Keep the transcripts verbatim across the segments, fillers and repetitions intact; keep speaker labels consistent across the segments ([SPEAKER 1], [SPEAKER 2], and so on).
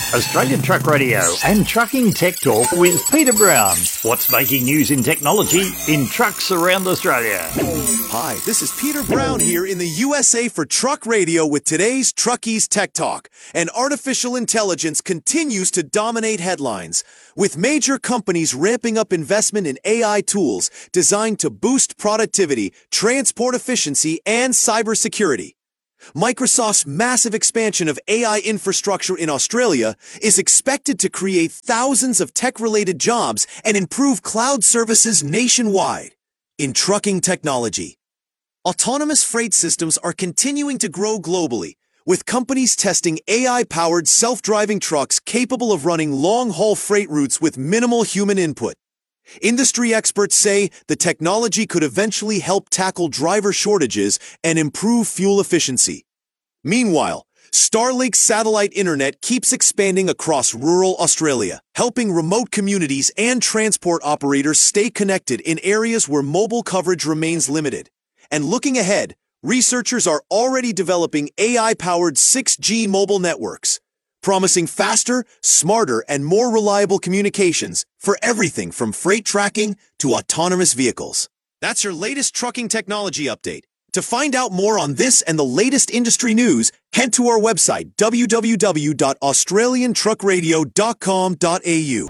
[SPEAKER 1] Australian Truck Radio and Trucking Tech Talk with Peter Brown. What's making news in technology in trucks around Australia?
[SPEAKER 2] Hi, this is Peter Brown here in the U S A for Truck Radio with today's Truckies Tech Talk. And artificial intelligence continues to dominate headlines, with major companies ramping up investment in A I tools designed to boost productivity, transport efficiency, and cybersecurity. Microsoft's massive expansion of A I infrastructure in Australia is expected to create thousands of tech-related jobs and improve cloud services nationwide. In trucking technology, autonomous freight systems are continuing to grow globally, with companies testing A I-powered self-driving trucks capable of running long-haul freight routes with minimal human input. Industry experts say the technology could eventually help tackle driver shortages and improve fuel efficiency. Meanwhile, Starlink satellite internet keeps expanding across rural Australia, helping remote communities and transport operators stay connected in areas where mobile coverage remains limited. And looking ahead, researchers are already developing A I-powered six G mobile networks, promising faster, smarter, and more reliable communications for everything from freight tracking to autonomous vehicles. That's your latest trucking technology update. To find out more on this and the latest industry news, head to our website, w w w dot australian truck radio dot com dot a u.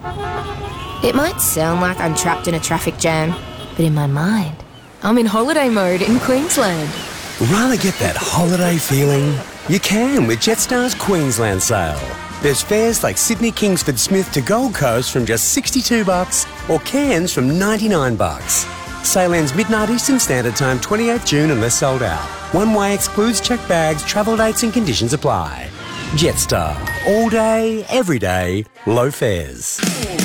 [SPEAKER 3] It might sound like I'm trapped in a traffic jam, but in my mind, I'm in holiday mode in Queensland.
[SPEAKER 4] Rather get that holiday feeling? You can with Jetstar's Queensland sale. There's fares like Sydney Kingsford Smith to Gold Coast from just sixty-two bucks or Cairns from ninety-nine bucks. Sale ends midnight Eastern Standard Time, twenty-eighth June unless sold out. One way excludes checked bags, travel dates and conditions apply. Jetstar. All day, every day, low fares.